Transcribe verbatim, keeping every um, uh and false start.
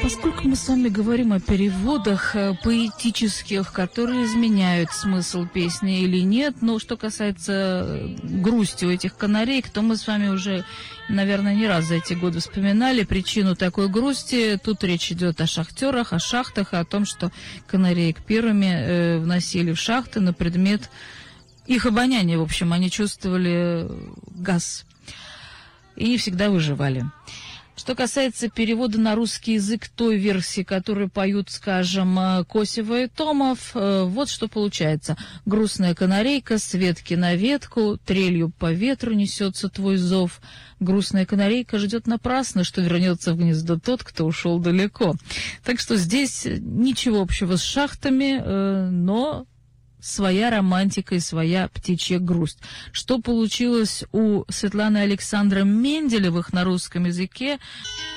Поскольку мы с вами говорим о переводах поэтических, которые изменяют смысл песни или нет, но что касается грусти у этих канареек, то мы с вами уже, наверное, не раз за эти годы вспоминали причину такой грусти. Тут речь идет о шахтерах, о шахтах, о том, что канареек первыми э, вносили в шахты на предмет их обоняния. В общем, они чувствовали газ и не всегда выживали. Что касается перевода на русский язык той версии, которую поют, скажем, Косева и Томов, вот что получается. «Грустная канарейка с ветки на ветку, трелью по ветру несется твой зов. Грустная канарейка ждет напрасно, что вернется в гнездо тот, кто ушел далеко». Так что здесь ничего общего с шахтами, но своя романтика и своя птичья грусть. Что получилось у Светланы Александра Менделевых на русском языке,